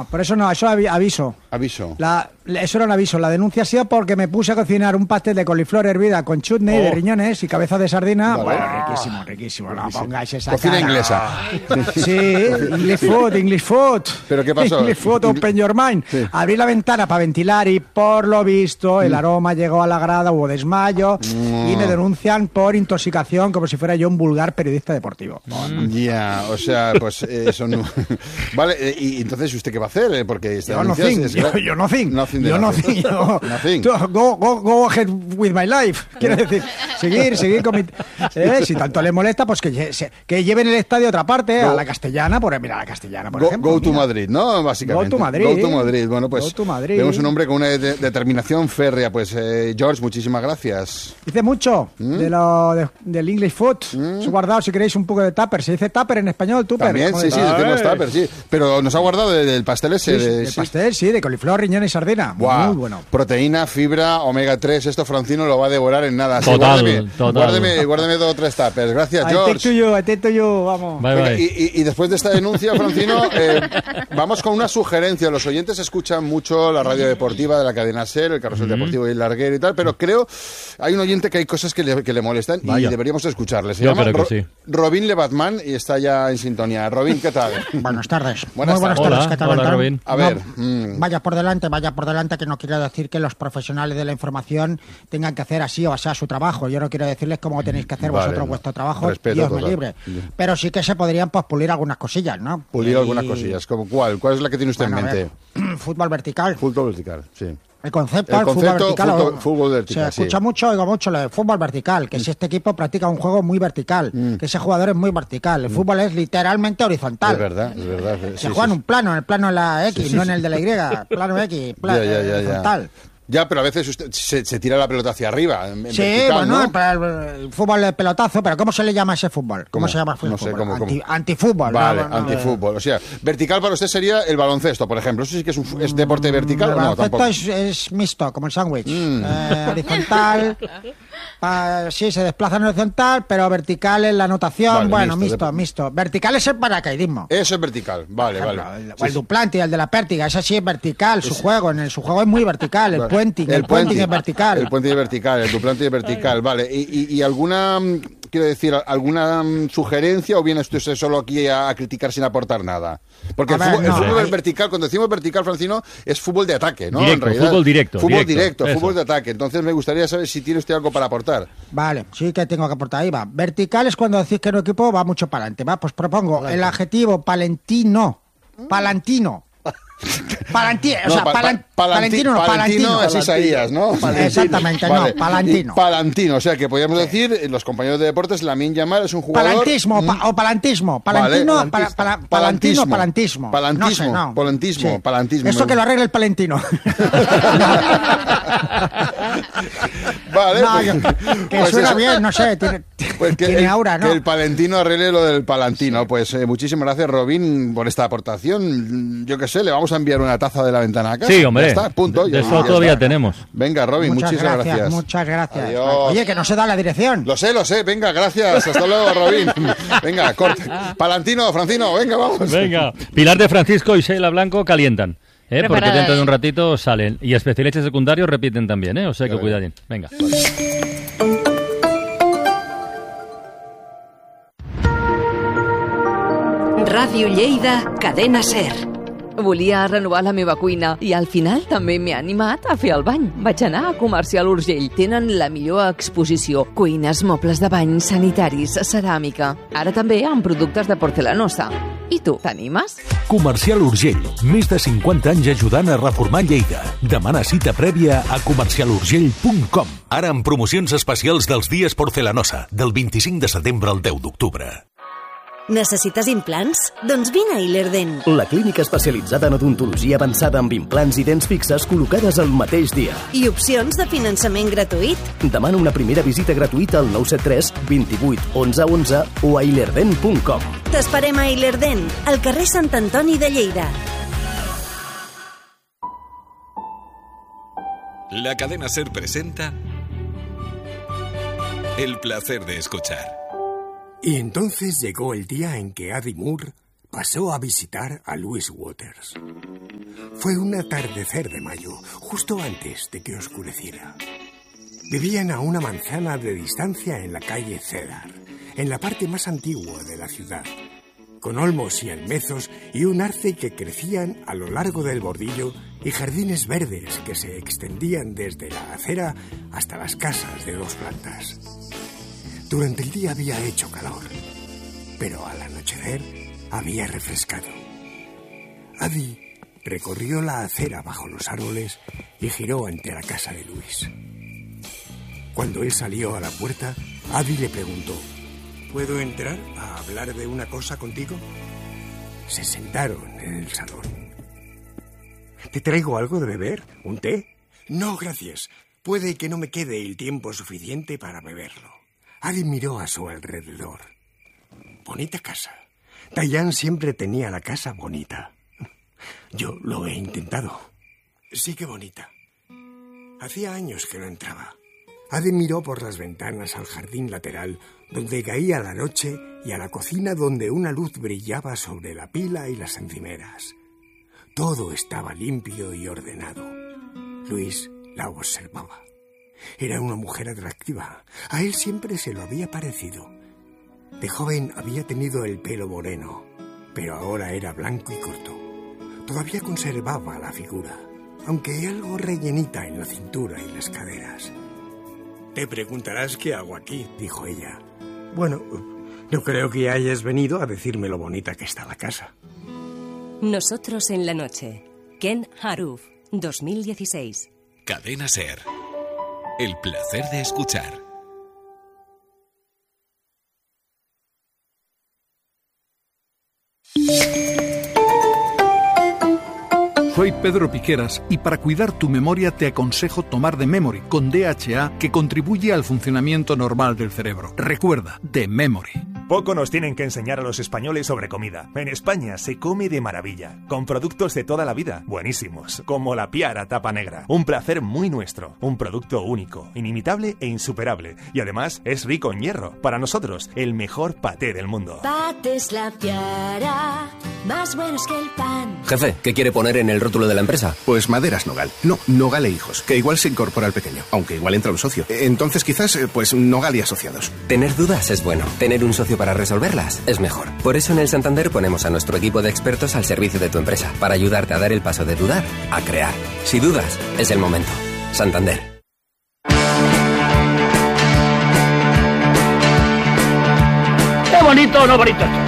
por eso no, eso aviso. Aviso. Eso era un aviso. La denuncia ha sido porque me puse a cocinar un pastel de coliflor hervida con chutney de riñones y cabeza de sardina. Vale. Bueno, riquísimo. No pongáis esa Cocina cara. inglesa. Sí, English food. ¿Pero qué pasó? English food, open your mind. Sí. Abrí la ventana para ventilar y por lo visto el aroma llegó a la grada, hubo desmayo y me denuncian por intoxicación como si fuera yo un vulgar periodista deportivo. Ya, o sea, pues eso no... Vale, y entonces ¿usted qué va a hacer? Porque esta Yo denuncia nothing, es... yo nothing. Nothing de Yo nothing. nothing. Nothing. Go ahead with my life. Quiero decir, seguir con mi... si tanto le molesta, pues que lleven el estadio a otra parte, a la Castellana, por ejemplo. Go to Madrid, ¿no? Básicamente. Go to Madrid. Go to Madrid. Bueno, pues Go to Madrid. vemos un hombre con una determinación férrea. Pues, George, muchísimas gracias. Dice mucho del English food. Os he guardado, si queréis, un poco de tupper. Se dice tupper en español, tupper. También, sí, decimos tupper, sí. Pero nos ha guardado del pastel ese. El pastel, sí, de coliflor, riñón y sardina. Wow. Muy bueno. Proteína, fibra, omega 3. Esto Francino lo va a devorar en nada. Sí, Total. Guárdeme 2 o 3 tuppers. Gracias, George. I take to you, vamos. Bye. Y después de esta denuncia, Francino, vamos con una sugerencia. Los oyentes escuchan mucho la radio deportiva de la cadena SER, el Carrusel Deportivo y el Larguero y tal, pero creo, hay un oyente que hay cosas que le molestan y deberíamos escucharle. Se llama Robin Lebatman y está ya en sintonía. Robin, ¿qué tal? Buenas tardes. Buenas tardes. Hola, ¿Qué tal, hola, Antonio? Robin. A ver. Vaya por delante, que no quiero decir que los profesionales de la información tengan que hacer así o sea su trabajo. Yo no quiero decirles cómo tenéis que hacer vosotros vuestro trabajo, respeto Dios me total. libre. Pero sí que se podrían pulir algunas cosillas, ¿no? Pulir algunas cosillas. ¿Como cuál? ¿Cuál es la que tiene usted en mente? Fútbol vertical. Fútbol vertical, sí. El concepto del fútbol vertical. Se escucha oigo mucho lo de fútbol vertical, que si este equipo practica un juego muy vertical, que ese jugador es muy vertical. El fútbol es literalmente horizontal. Es verdad. Se juega en un plano, en el plano de la X, no en el de la Y. Plano X, horizontal. Ya, pero a veces usted se tira la pelota hacia arriba. En sí, vertical, bueno, ¿no? el fútbol de pelotazo, pero ¿cómo se le llama a ese fútbol? ¿Cómo se llama el fútbol? No sé cómo. Antifútbol. Vale, antifútbol. O sea, vertical para usted sería el baloncesto, por ejemplo. ¿Eso sí que es deporte vertical o no? El baloncesto es mixto, como el sándwich. Horizontal. Sí, se desplaza en horizontal, pero vertical es la anotación. Vale, mixto. Vertical es el paracaidismo. Eso es vertical. Vale. O el Duplantis, el de la pértiga. Ese sí es vertical, su juego. Su juego es muy vertical. El puenting es vertical. El puenting es vertical, el Duplantis es vertical, vale. ¿Y alguna, quiero decir, alguna sugerencia o viene usted solo aquí a criticar sin aportar nada? Porque el fútbol es vertical, cuando decimos vertical, Francino, es fútbol de ataque, ¿no? Directo, en realidad, fútbol directo. Fútbol de ataque. Entonces me gustaría saber si tiene usted algo para aportar. Vale, sí que tengo que aportar. Ahí va. Vertical es cuando decís que un equipo va mucho para adelante. Pues propongo el adjetivo palantino. Palantino, es Isaías, ¿no? Exactamente, vale. palantino. Palantino, o sea que podríamos decir, los compañeros de deportes, Lamine Yamal es un jugador... Palantismo. Palantismo. No sé, no. Palantismo. Eso que lo arregle el palentino. Vale. No, que suena eso, bien, no sé, tiene aura, ¿no? Que el palentino arregle lo del palantino. Pues muchísimas gracias, Robin, por esta aportación. Yo qué sé, le vamos a enviar una taza de la ventana acá. Sí, hombre. Ya está, punto. De eso todavía tenemos. Venga, Robin, muchísimas gracias. Muchas gracias. Adiós. Oye, que no se da la dirección. Lo sé. Venga, gracias. Hasta luego, Robin. Venga, corte. Palantino, Francino, venga, vamos. Venga. Pilar de Francisco y Sheila Blanco calientan. Porque dentro de un ratito salen. Y especialistas secundarios repiten también, o sea que cuidadín. Venga. Ràdio Lleida, Cadena SER. Volia renovar la meva cuina i al final també m'he animat a fer el bany. Vaig anar a Comercial Urgell. Tenen la millor exposició. Cuines, mobles de bany, sanitaris, ceràmica. Ara també amb productes de porcelanosa. I tu, t'animes? Comercial Urgell. Més de 50 anys ajudant a reformar Lleida. Demana cita prèvia a comercialurgell.com. Ara amb promocions especials dels dies porcelanosa, del 25 de setembre al 10 d'octubre. Necessites implants? Doncs vine a Ilerden. La clínica especialitzada en odontologia avançada amb implants i dents fixes col·locades el mateix dia. I opcions de finançament gratuït. Demana una primera visita gratuïta al 973 28 11 11 o a ilerden.com. T'esperem a Ilerden, al carrer Sant Antoni de Lleida. La cadena SER presenta El placer de escuchar. Y entonces llegó el día en que Addie Moore pasó a visitar a Louise Waters. Fue un atardecer de mayo, justo antes de que oscureciera. Vivían a una manzana de distancia en la calle Cedar, en la parte más antigua de la ciudad, con olmos y almezos y un arce que crecían a lo largo del bordillo y jardines verdes que se extendían desde la acera hasta las casas de 2 plantas. Durante el día había hecho calor, pero al anochecer había refrescado. Adi recorrió la acera bajo los árboles y giró ante la casa de Luis. Cuando él salió a la puerta, Adi le preguntó: ¿puedo entrar a hablar de una cosa contigo? Se sentaron en el salón. ¿Te traigo algo de beber? ¿Un té? No, gracias. Puede que no me quede el tiempo suficiente para beberlo. Adi miró a su alrededor. Bonita casa. Diane siempre tenía la casa bonita. Yo lo he intentado. Sí que bonita. Hacía años que no entraba. Adi miró por las ventanas al jardín lateral, donde caía la noche, y a la cocina donde una luz brillaba sobre la pila y las encimeras. Todo estaba limpio y ordenado. Luis la observaba. Era una mujer atractiva. A él siempre se lo había parecido. De joven había tenido el pelo moreno, pero ahora era blanco y corto. Todavía conservaba la figura, aunque algo rellenita en la cintura y las caderas. Te preguntarás qué hago aquí, dijo ella. Bueno, no creo que hayas venido a decirme lo bonita que está la casa. Nosotros en la noche. Ken Haruf, 2016. Cadena SER. El placer de escuchar. Soy Pedro Piqueras y para cuidar tu memoria te aconsejo tomar The Memory con DHA, que contribuye al funcionamiento normal del cerebro. Recuerda, The Memory. Poco nos tienen que enseñar a los españoles sobre comida. En España se come de maravilla, con productos de toda la vida, buenísimos, como la Piara tapa negra. Un placer muy nuestro, un producto único, inimitable e insuperable. Y además es rico en hierro. Para nosotros, el mejor paté del mundo. Patés La Piara, más buenos que el pan. Jefe, ¿qué quiere poner en el rótulo de la empresa? Pues Maderas Nogal. No, Nogal e Hijos, que igual se incorpora al pequeño, aunque igual entra un socio. Entonces quizás, pues Nogal y Asociados. Tener dudas es bueno. Tener un socio para resolverlas es mejor. Por eso en el Santander ponemos a nuestro equipo de expertos al servicio de tu empresa, para ayudarte a dar el paso de dudar a crear. Si dudas, es el momento. Santander. ¿Es bonito o no bonito esto?